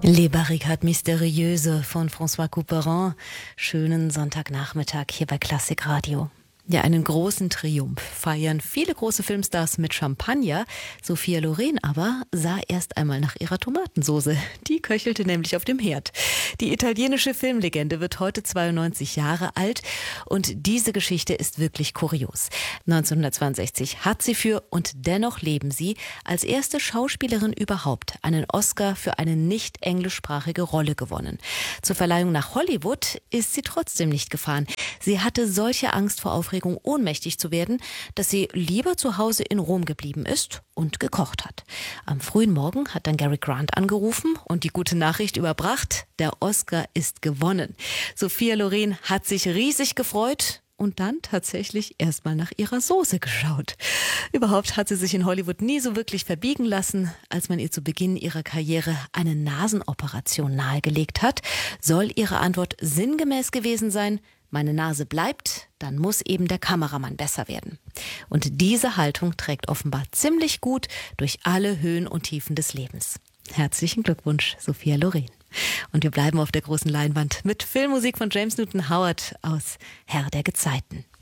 Les Barricades Mystérieuses von François Couperin. Schönen Sonntagnachmittag hier bei Klassik Radio. Ja, einen großen Triumph feiern viele große Filmstars mit Champagner. Sophia Loren aber sah erst einmal nach ihrer Tomatensoße. Die köchelte nämlich auf dem Herd. Die italienische Filmlegende wird heute 92 Jahre alt und diese Geschichte ist wirklich kurios. 1962 hat sie für Und dennoch leben sie als erste Schauspielerin überhaupt einen Oscar für eine nicht englischsprachige Rolle gewonnen. Zur Verleihung nach Hollywood ist sie trotzdem nicht gefahren. Sie hatte solche Angst vor Aufregung, ohnmächtig zu werden, dass sie lieber zu Hause in Rom geblieben ist und gekocht hat. Am frühen Morgen hat dann Cary Grant angerufen und die gute Nachricht überbracht: Der Oscar ist gewonnen. Sophia Loren hat sich riesig gefreut und dann tatsächlich erstmal nach ihrer Soße geschaut. Überhaupt hat sie sich in Hollywood nie so wirklich verbiegen lassen. Als man ihr zu Beginn ihrer Karriere eine Nasenoperation nahegelegt hat, soll ihre Antwort sinngemäß gewesen sein: Meine Nase bleibt, dann muss eben der Kameramann besser werden. Und diese Haltung trägt offenbar ziemlich gut durch alle Höhen und Tiefen des Lebens. Herzlichen Glückwunsch, Sophia Loren. Und wir bleiben auf der großen Leinwand mit Filmmusik von James Newton Howard aus Herr der Gezeiten.